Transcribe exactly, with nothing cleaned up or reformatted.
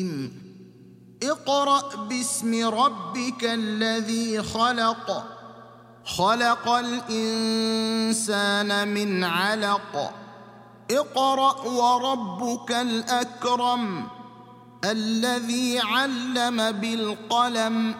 اقرأ باسم ربك الذي خلق خلق الإنسان من علق اقرأ وربك الأكرم الذي علم بالقلم